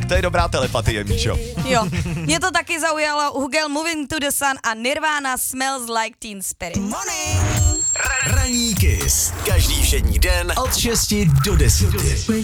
to je dobrá telepatie, Míčo. Jo, mě to taky zaujalo. Hugel Moving to the Sun a Nirvana Smells Like Teen Spirit. Ranní Kiss. Každý všední den od 6 do 10.